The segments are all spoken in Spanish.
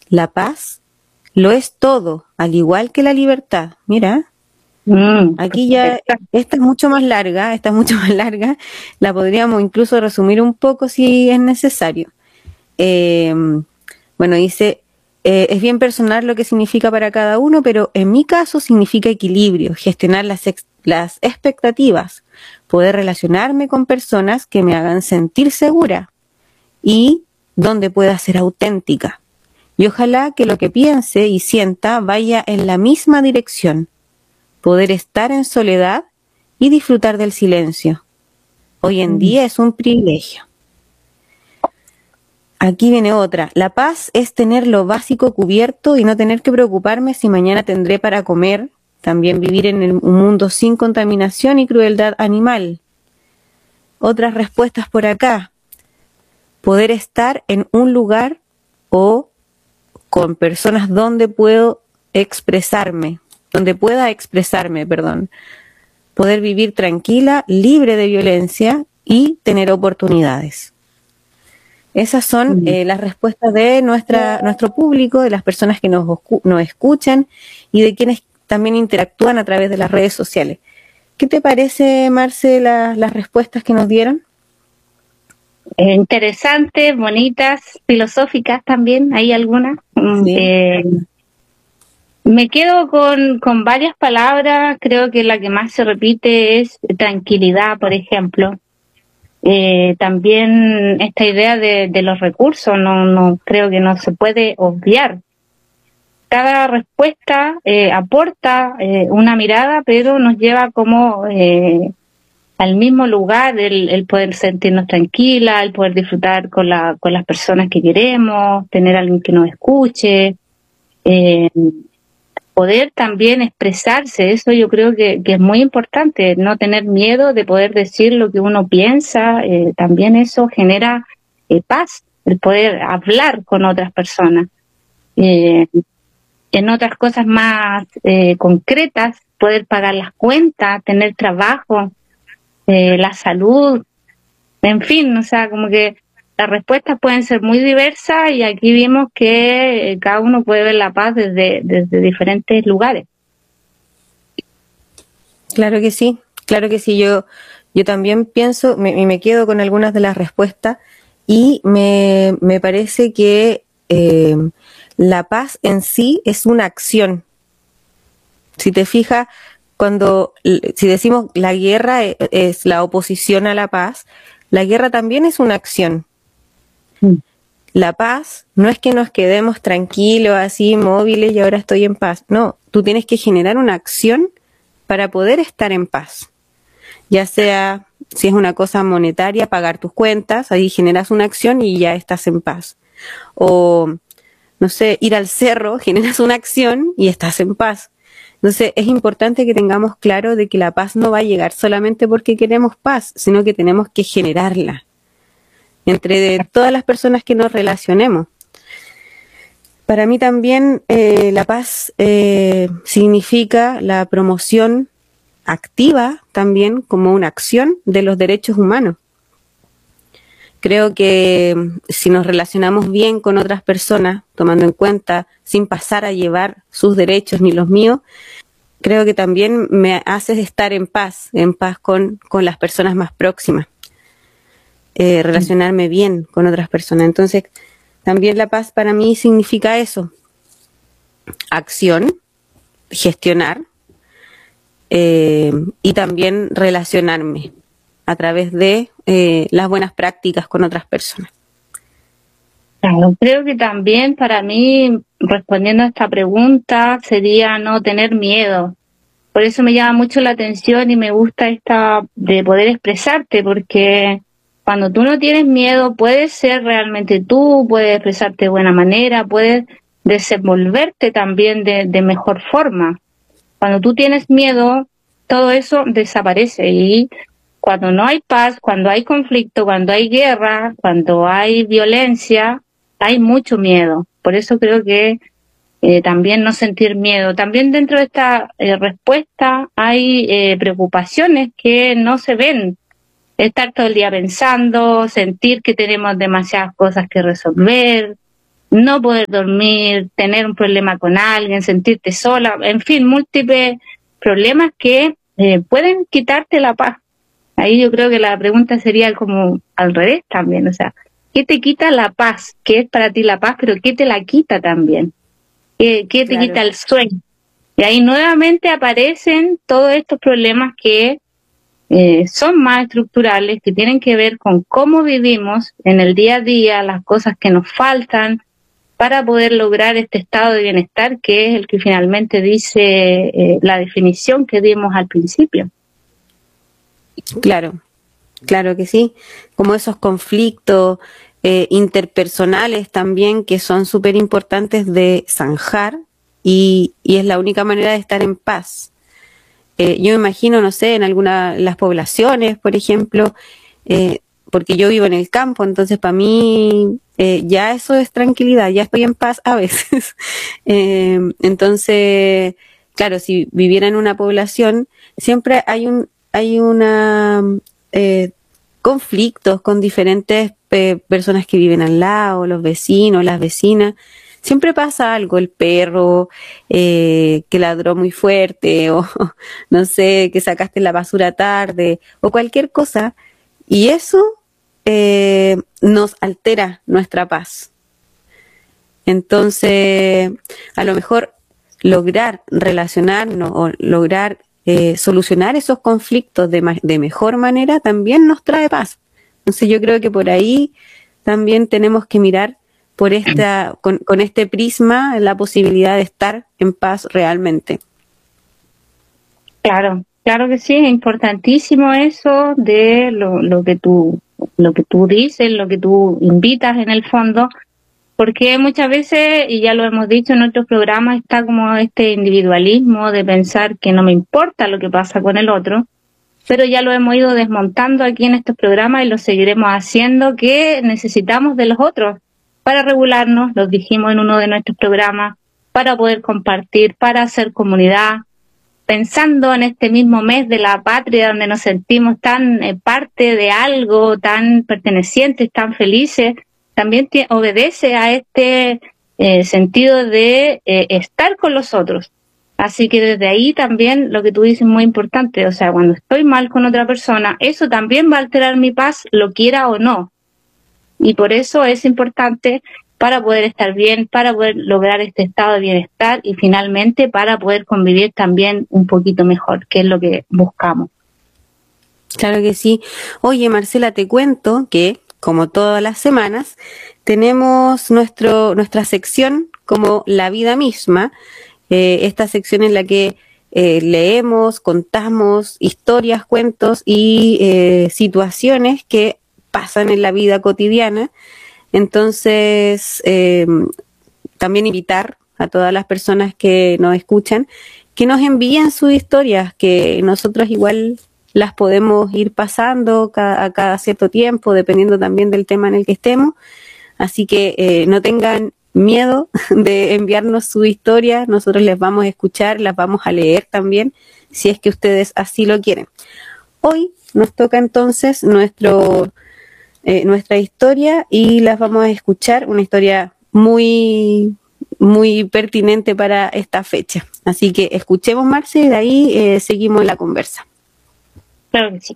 La paz lo es todo, al igual que la libertad. Mira, aquí ya, esta es mucho más larga, la podríamos incluso resumir un poco si es necesario. Bueno, dice, es bien personal lo que significa para cada uno, pero en mi caso significa equilibrio, gestionar las expectativas, poder relacionarme con personas que me hagan sentir segura y donde pueda ser auténtica. Y ojalá que lo que piense y sienta vaya en la misma dirección, poder estar en soledad y disfrutar del silencio. Hoy en día es un privilegio. Aquí viene otra. La paz es tener lo básico cubierto y no tener que preocuparme si mañana tendré para comer. También vivir en un mundo sin contaminación y crueldad animal. Otras respuestas por acá. Poder estar en un lugar o con personas donde pueda expresarme. Poder vivir tranquila, libre de violencia y tener oportunidades. Esas son las respuestas de nuestro público, de las personas que nos escuchan y de quienes también interactúan a través de las redes sociales. ¿Qué te parece, Marce, las respuestas que nos dieron? Interesantes, bonitas, filosóficas también, hay algunas. Sí. Me quedo con varias palabras, creo que la que más se repite es tranquilidad, por ejemplo. También esta idea de los recursos, no creo que no se puede obviar. Cada respuesta aporta una mirada, pero nos lleva como al mismo lugar, el poder sentirnos tranquila, el poder disfrutar con las personas que queremos, tener a alguien que nos escuche, poder también expresarse. Eso yo creo que es muy importante, no tener miedo de poder decir lo que uno piensa. También eso genera paz, el poder hablar con otras personas. En otras cosas más concretas, poder pagar las cuentas, tener trabajo, la salud, en fin, o sea, como que las respuestas pueden ser muy diversas y aquí vimos que cada uno puede ver la paz desde diferentes lugares. Claro que sí. Yo también pienso, me quedo con algunas de las respuestas y me parece que la paz en sí es una acción. Si te fijas, si decimos la guerra es la oposición a la paz, la guerra también es una acción. La paz no es que nos quedemos tranquilos, así, móviles y ahora estoy en paz. No, tú tienes que generar una acción para poder estar en paz. Ya sea, si es una cosa monetaria, pagar tus cuentas, ahí generas una acción y ya estás en paz. O, no sé, ir al cerro, generas una acción y estás en paz. Entonces, es importante que tengamos claro de que la paz no va a llegar solamente porque queremos paz, sino que tenemos que generarla entre todas las personas que nos relacionemos. Para mí también la paz significa la promoción activa también como una acción de los derechos humanos. Creo que si nos relacionamos bien con otras personas, tomando en cuenta, sin pasar a llevar sus derechos ni los míos, creo que también me hace estar en paz con las personas más próximas. Relacionarme bien con otras personas. Entonces, también la paz para mí significa eso. Acción, gestionar y también relacionarme a través de las buenas prácticas con otras personas. Claro, creo que también para mí, respondiendo a esta pregunta, sería no tener miedo. Por eso me llama mucho la atención y me gusta esta de poder expresarte, porque cuando tú no tienes miedo, puedes ser realmente tú, puedes expresarte de buena manera, puedes desenvolverte también de mejor forma. Cuando tú tienes miedo, todo eso desaparece y cuando no hay paz, cuando hay conflicto, cuando hay guerra, cuando hay violencia, hay mucho miedo. Por eso creo que también no sentir miedo. También dentro de esta respuesta hay preocupaciones que no se ven. Estar todo el día pensando, sentir que tenemos demasiadas cosas que resolver, no poder dormir, tener un problema con alguien, sentirte sola, en fin, múltiples problemas que pueden quitarte la paz. Ahí yo creo que la pregunta sería como al revés también, o sea, ¿qué te quita la paz? ¿Qué es para ti la paz? Pero ¿qué te la quita también? ¿Qué te Claro. quita el sueño? Y ahí nuevamente aparecen todos estos problemas que son más estructurales, que tienen que ver con cómo vivimos en el día a día, las cosas que nos faltan para poder lograr este estado de bienestar, que es el que finalmente dice la definición que dimos al principio. Claro, claro que sí. Como esos conflictos interpersonales también que son súper importantes de zanjar y es la única manera de estar en paz. Yo me imagino, no sé, en las poblaciones, por ejemplo, porque yo vivo en el campo, entonces para mí ya eso es tranquilidad, ya estoy en paz a veces. Entonces, claro, si viviera en una población, siempre hay una conflictos con diferentes personas que viven al lado, los vecinos, las vecinas. Siempre pasa algo, el perro que ladró muy fuerte o no sé, que sacaste la basura tarde o cualquier cosa. Y eso nos altera nuestra paz. Entonces, a lo mejor lograr relacionarnos o lograr solucionar esos conflictos de mejor manera también nos trae paz. Entonces yo creo que por ahí también tenemos que mirar por con este prisma la posibilidad de estar en paz realmente. Claro, claro que sí, es importantísimo eso de lo que tú dices, lo que tú invitas en el fondo, porque muchas veces, y ya lo hemos dicho en otros programas, está como este individualismo de pensar que no me importa lo que pasa con el otro, pero ya lo hemos ido desmontando aquí en estos programas y lo seguiremos haciendo, que necesitamos de los otros para regularnos, los dijimos en uno de nuestros programas, para poder compartir, para hacer comunidad, pensando en este mismo mes de la patria donde nos sentimos tan parte de algo, tan pertenecientes, tan felices, también obedece a este sentido de estar con los otros. Así que desde ahí también lo que tú dices es muy importante, o sea, cuando estoy mal con otra persona, eso también va a alterar mi paz, lo quiera o no. Y por eso es importante para poder estar bien, para poder lograr este estado de bienestar y finalmente para poder convivir también un poquito mejor, que es lo que buscamos. Claro que sí. Oye, Marcela, te cuento que, como todas las semanas, tenemos nuestra sección como La Vida Misma, esta sección en la que leemos, contamos historias, cuentos y situaciones que pasan en la vida cotidiana. Entonces, también invitar a todas las personas que nos escuchan que nos envíen sus historias, que nosotros igual las podemos ir pasando a cada cierto tiempo, dependiendo también del tema en el que estemos. Así que no tengan miedo de enviarnos su historia, nosotros les vamos a escuchar, las vamos a leer también, si es que ustedes así lo quieren. Hoy nos toca entonces nuestra historia y las vamos a escuchar, una historia muy, muy pertinente para esta fecha. Así que escuchemos, Marce, y de ahí seguimos la conversa. Claro que sí.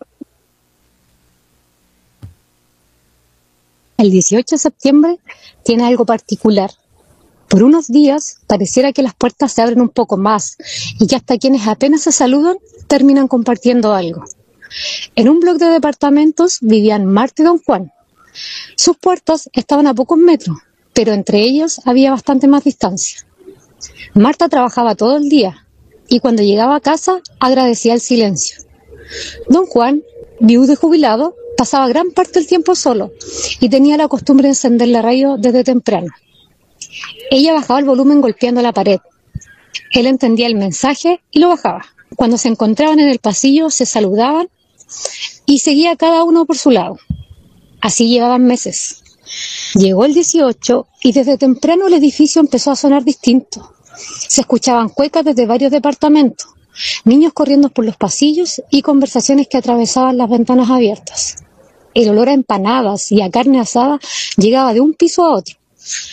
El 18 de septiembre tiene algo particular. Por unos días pareciera que las puertas se abren un poco más y que hasta quienes apenas se saludan terminan compartiendo algo. En un bloque de departamentos vivían Marta y don Juan. Sus puertas estaban a pocos metros, pero entre ellos había bastante más distancia. Marta trabajaba todo el día y cuando llegaba a casa agradecía el silencio. Don Juan, viudo y jubilado, pasaba gran parte del tiempo solo y tenía la costumbre de encender la radio desde temprano. Ella bajaba el volumen golpeando la pared. Él entendía el mensaje y lo bajaba. Cuando se encontraban en el pasillo se saludaban y seguía cada uno por su lado. Así llevaban meses. Llegó el 18 y desde temprano el edificio empezó a sonar distinto. Se escuchaban cuecas desde varios departamentos, niños corriendo por los pasillos y conversaciones que atravesaban las ventanas abiertas. El olor a empanadas y a carne asada llegaba de un piso a otro.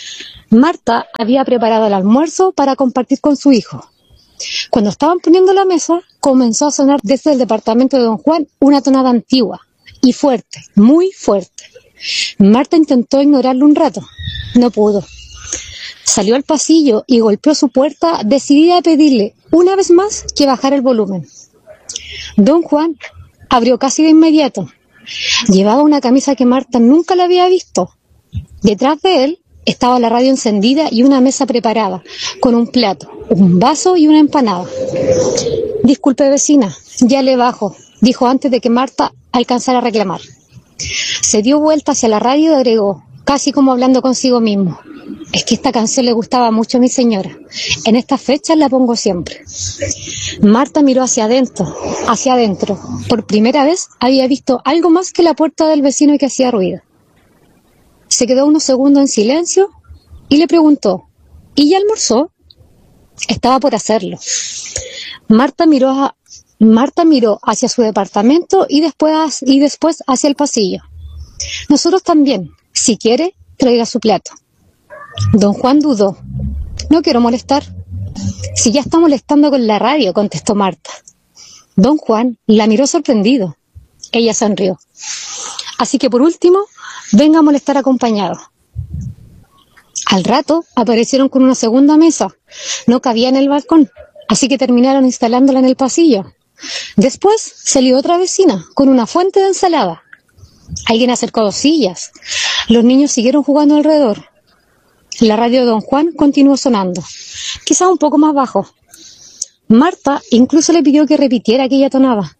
Marta había preparado el almuerzo para compartir con su hijo. Cuando estaban poniendo la mesa, comenzó a sonar desde el departamento de don Juan una tonada antigua y fuerte, muy fuerte. Marta intentó ignorarlo un rato. No pudo. Salió al pasillo y golpeó su puerta, decidida a pedirle una vez más que bajara el volumen. Don Juan abrió casi de inmediato. Llevaba una camisa que Marta nunca la había visto. Detrás de él estaba la radio encendida y una mesa preparada, con un plato, un vaso y una empanada. Disculpe, vecina, ya le bajo, dijo antes de que Marta alcanzara a reclamar. Se dio vuelta hacia la radio y agregó, casi como hablando consigo mismo: es que esta canción le gustaba mucho a mi señora. En estas fechas la pongo siempre. Marta miró hacia adentro. Por primera vez había visto algo más que la puerta del vecino que hacía ruido. Se quedó unos segundos en silencio y le preguntó: ¿y ya almorzó? Estaba por hacerlo. Marta miró hacia su departamento y después hacia el pasillo. Nosotros también. Si quiere, traiga su plato. Don Juan dudó. No quiero molestar. Si ya está molestando con la radio, contestó Marta. Don Juan la miró sorprendido. Ella sonrió. Así que por último, venga a molestar acompañado. Al rato aparecieron con una segunda mesa. No cabía en el balcón, así que terminaron instalándola en el pasillo. Después salió otra vecina con una fuente de ensalada. Alguien acercó 2 sillas. Los niños siguieron jugando alrededor. La radio de don Juan continuó sonando, quizá un poco más bajo. Marta incluso le pidió que repitiera aquella tonada.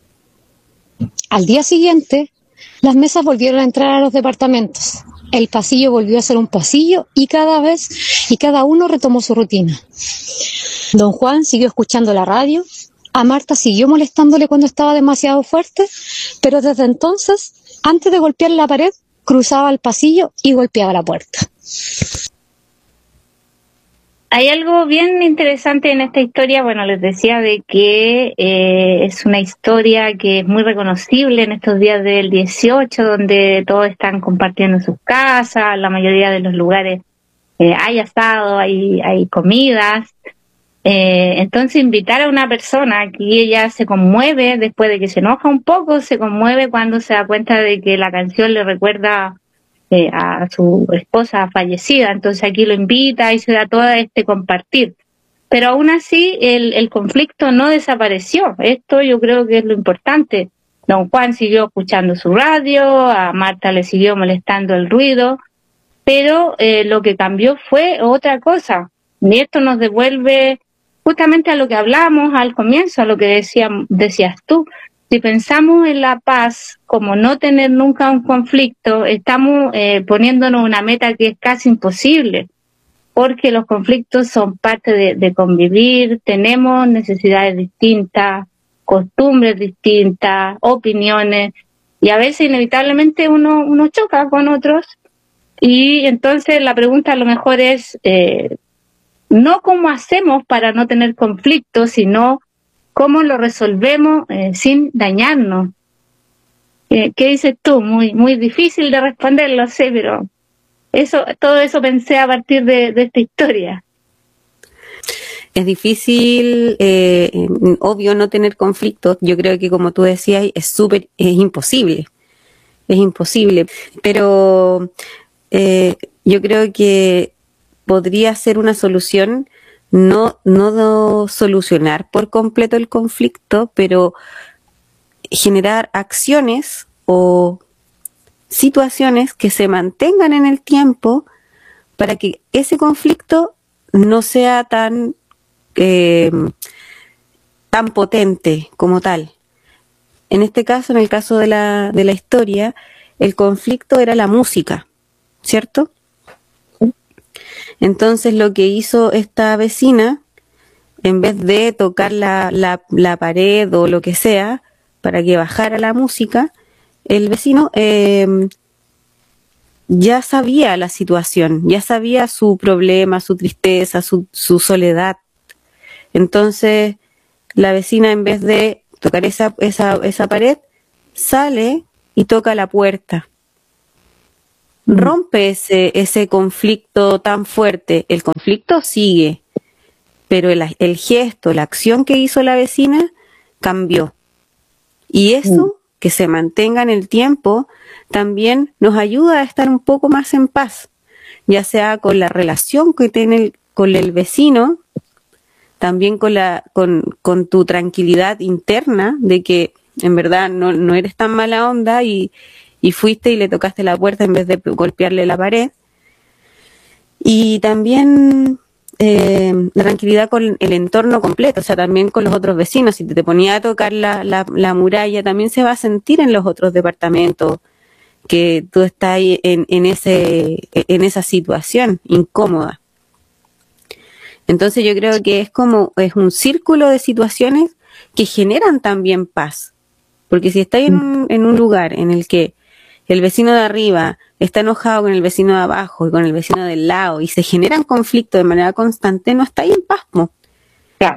Al día siguiente, las mesas volvieron a entrar a los departamentos. El pasillo volvió a ser un pasillo y cada uno retomó su rutina. Don Juan siguió escuchando la radio. A Marta siguió molestándole cuando estaba demasiado fuerte, pero desde entonces, antes de golpear la pared, cruzaba el pasillo y golpeaba la puerta. Hay algo bien interesante en esta historia. Bueno, les decía de que es una historia que es muy reconocible en estos días del 18, donde todos están compartiendo sus casas, la mayoría de los lugares hay asado, hay comidas. Entonces invitar a una persona que ella se conmueve después de que se enoja un poco, se conmueve cuando se da cuenta de que la canción le recuerda a su esposa fallecida. Entonces aquí lo invita y se da todo este compartir. Pero aún así el conflicto no desapareció. Esto yo creo que es lo importante. Don Juan siguió escuchando su radio, a Marta le siguió molestando el ruido, pero lo que cambió fue otra cosa. Y esto nos devuelve justamente a lo que hablamos al comienzo, a lo que decías tú. Si pensamos en la paz como no tener nunca un conflicto, estamos poniéndonos una meta que es casi imposible, porque los conflictos son parte de convivir, tenemos necesidades distintas, costumbres distintas, opiniones, y a veces inevitablemente uno choca con otros, y entonces la pregunta a lo mejor es no cómo hacemos para no tener conflictos, sino cómo lo resolvemos sin dañarnos. ¿Qué dices tú? Muy difícil de responder, lo sé, pero todo eso pensé a partir de esta historia. Es difícil, obvio, no tener conflictos. Yo creo que, como tú decías, es imposible. Es imposible. Pero yo creo que podría ser una solución no solucionar por completo el conflicto, pero generar acciones o situaciones que se mantengan en el tiempo para que ese conflicto no sea tan potente como tal. En este caso, en el caso de la historia, el conflicto era la música, ¿cierto? Entonces lo que hizo esta vecina, en vez de tocar la pared o lo que sea para que bajara la música, el vecino ya sabía la situación, ya sabía su problema, su tristeza, su soledad. Entonces la vecina, en vez de tocar esa pared, sale y toca la puerta. rompe ese conflicto tan fuerte. El conflicto sigue, pero el gesto, la acción que hizo la vecina cambió. Y eso, que se mantenga en el tiempo, también nos ayuda a estar un poco más en paz, ya sea con la relación que tiene con el vecino, también con tu tranquilidad interna de que en verdad no eres tan mala onda y fuiste y le tocaste la puerta en vez de golpearle la pared. Y también la tranquilidad con el entorno completo, o sea, también con los otros vecinos. Si te ponía a tocar la muralla, también se va a sentir en los otros departamentos que tú estás ahí en esa situación incómoda. Entonces yo creo que es un círculo de situaciones que generan también paz. Porque si estás en un lugar en el que el vecino de arriba está enojado con el vecino de abajo y con el vecino del lado y se generan conflictos de manera constante, no está ahí en paz, ¿no? Claro.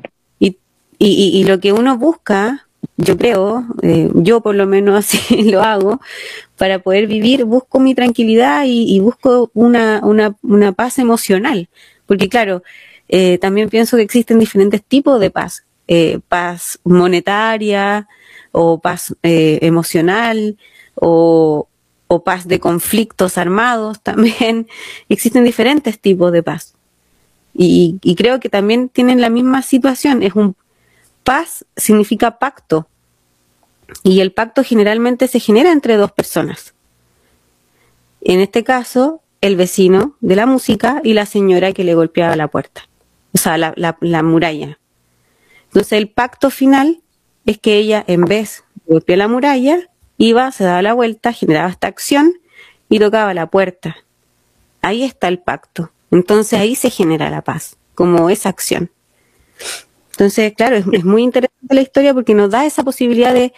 Y lo que uno busca, yo creo, yo por lo menos así lo hago, para poder vivir, busco mi tranquilidad y busco una paz emocional. Porque claro, también pienso que existen diferentes tipos de paz. Paz monetaria, o paz emocional, o paz de conflictos armados también. Existen diferentes tipos de paz. Y creo que también tienen la misma situación. Paz significa pacto. Y el pacto generalmente se genera entre dos personas. En este caso, el vecino de la música y la señora que le golpeaba la puerta. O sea, la muralla. Entonces el pacto final es que ella, en vez de golpear la muralla, iba, se daba la vuelta, generaba esta acción y tocaba la puerta. Ahí está el pacto. Entonces ahí se genera la paz, como esa acción. Entonces, claro, es muy interesante la historia porque nos da esa posibilidad de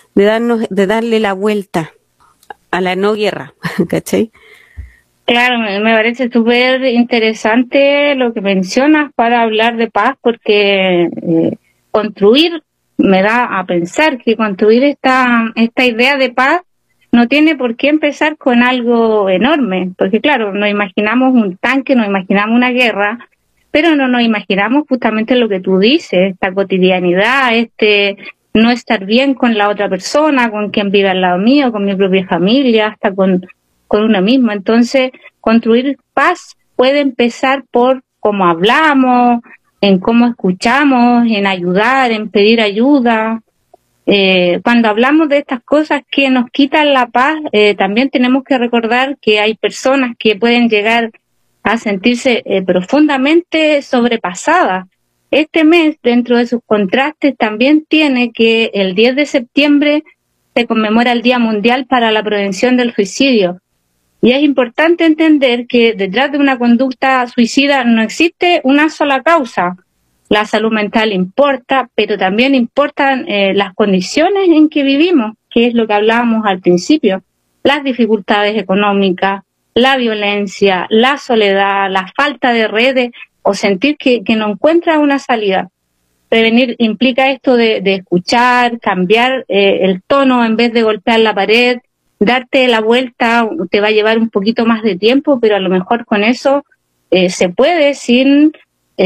darle la vuelta a la no guerra, ¿cachai? Claro, me parece súper interesante lo que mencionas para hablar de paz, porque construir, me da a pensar que construir esta idea de paz no tiene por qué empezar con algo enorme, porque claro, nos imaginamos un tanque, nos imaginamos una guerra, pero no nos imaginamos justamente lo que tú dices, esta cotidianidad, no estar bien con la otra persona, con quien vive al lado mío, con mi propia familia, hasta con uno mismo. Entonces, construir paz puede empezar por cómo hablamos, en cómo escuchamos, en ayudar, en pedir ayuda. Cuando hablamos de estas cosas que nos quitan la paz, también tenemos que recordar que hay personas que pueden llegar a sentirse profundamente sobrepasadas. Este mes, dentro de sus contrastes, también tiene que el 10 de septiembre se conmemora el Día Mundial para la Prevención del Suicidio. Y es importante entender que detrás de una conducta suicida no existe una sola causa. La salud mental importa, pero también importan las condiciones en que vivimos, que es lo que hablábamos al principio. Las dificultades económicas, la violencia, la soledad, la falta de redes o sentir que no encuentra una salida. Prevenir implica esto de escuchar, cambiar el tono en vez de golpear la pared, darte la vuelta, te va a llevar un poquito más de tiempo, pero a lo mejor con eso se puede sin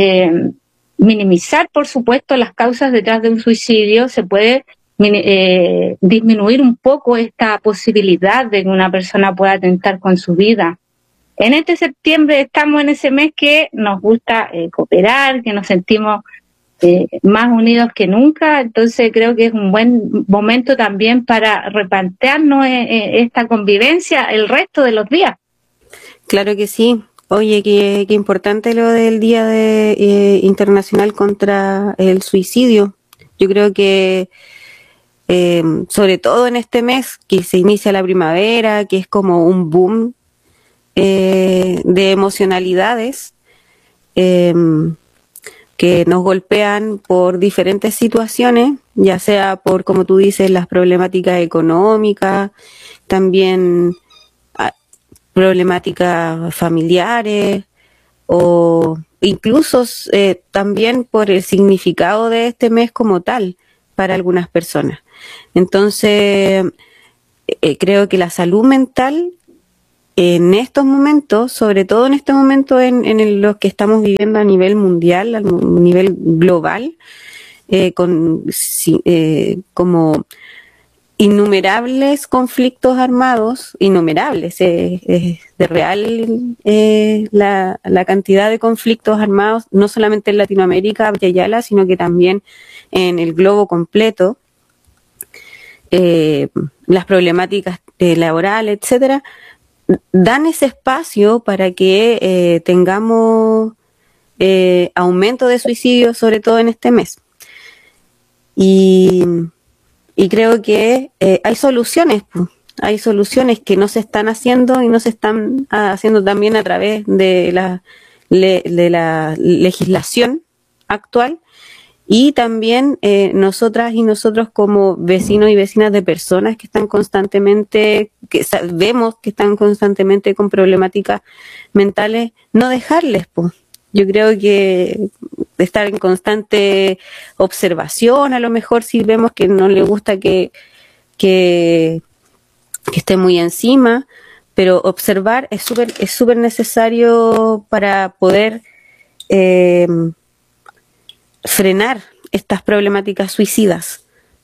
minimizar, por supuesto, las causas detrás de un suicidio, se puede disminuir un poco esta posibilidad de que una persona pueda atentar con su vida. En este septiembre estamos en ese mes que nos gusta cooperar, que nos sentimos más unidos que nunca, entonces creo que es un buen momento también para replantearnos esta convivencia el resto de los días. Claro que sí. Oye, qué importante lo del Día Internacional contra el Suicidio. Yo creo que sobre todo en este mes que se inicia la primavera, que es como un boom de emocionalidades que nos golpean por diferentes situaciones, ya sea por, como tú dices, las problemáticas económicas, también problemáticas familiares, o incluso también por el significado de este mes como tal para algunas personas. Entonces, creo que la salud mental en estos momentos, sobre todo en este momento en los que estamos viviendo a nivel mundial, a nivel global, como innumerables conflictos armados, innumerables, de real la cantidad de conflictos armados, no solamente en Latinoamérica, Yayala, sino que también en el globo completo, las problemáticas laborales, etcétera, dan ese espacio para que tengamos aumento de suicidios, sobre todo en este mes. Y creo que hay soluciones, pues. Hay soluciones que no se están haciendo y no se están haciendo también a través de la legislación actual, y también nosotras y nosotros como vecinos y vecinas de personas que están constantemente, que sabemos que están constantemente con problemáticas mentales, no dejarles, pues. Yo creo que estar en constante observación, a lo mejor si vemos que no le gusta que esté muy encima, pero observar es súper necesario para poder frenar estas problemáticas suicidas.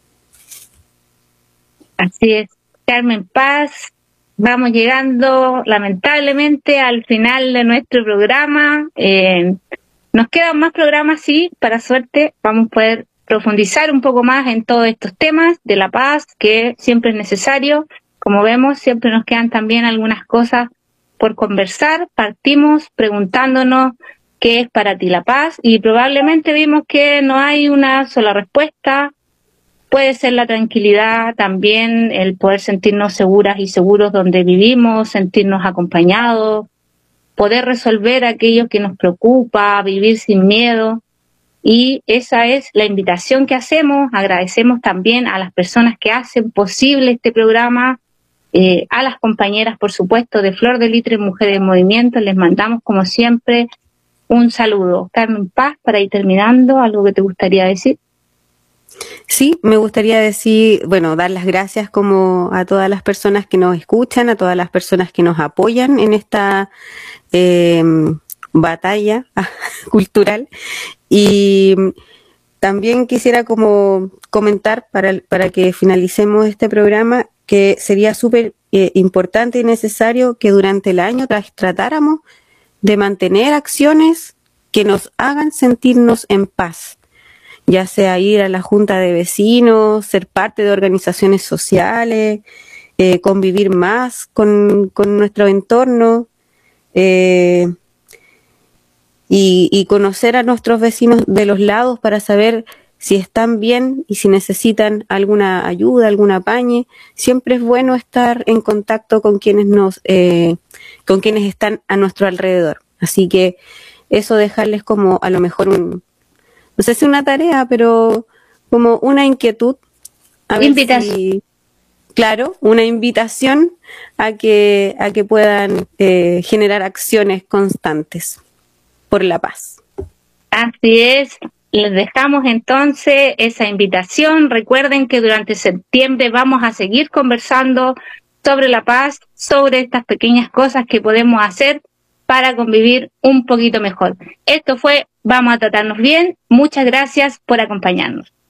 Así es, Carmen Paz. Vamos llegando lamentablemente al final de nuestro programa. Nos quedan más programas, sí, para suerte vamos a poder profundizar un poco más en todos estos temas de la paz, que siempre es necesario. Como vemos, siempre nos quedan también algunas cosas por conversar. Partimos preguntándonos qué es para ti la paz, y probablemente vimos que no hay una sola respuesta. Puede ser la tranquilidad, también el poder sentirnos seguras y seguros donde vivimos, sentirnos acompañados, poder resolver aquello que nos preocupa, vivir sin miedo. Y esa es la invitación que hacemos. Agradecemos también a las personas que hacen posible este programa, a las compañeras, por supuesto, de Flor de Litre Mujeres en Movimiento. Les mandamos, como siempre, un saludo. Carmen Paz, para ir terminando, ¿algo que te gustaría decir? Sí, me gustaría decir, bueno, dar las gracias como a todas las personas que nos escuchan, a todas las personas que nos apoyan en esta batalla cultural. Y también quisiera como comentar para que finalicemos este programa que sería súper importante y necesario que durante el año tratáramos de mantener acciones que nos hagan sentirnos en paz, ya sea ir a la junta de vecinos, ser parte de organizaciones sociales, convivir más con nuestro entorno, y conocer a nuestros vecinos de los lados para saber si están bien y si necesitan alguna ayuda, algún apañe. Siempre es bueno estar en contacto con quienes con quienes están a nuestro alrededor. Así que eso, dejarles como a lo mejor no sé si una tarea, pero como una inquietud. Claro, una invitación a que puedan generar acciones constantes por la paz. Así es. Les dejamos entonces esa invitación. Recuerden que durante septiembre vamos a seguir conversando sobre la paz, sobre estas pequeñas cosas que podemos hacer para convivir un poquito mejor. Esto fue Vamos a Tratarnos Bien. Muchas gracias por acompañarnos.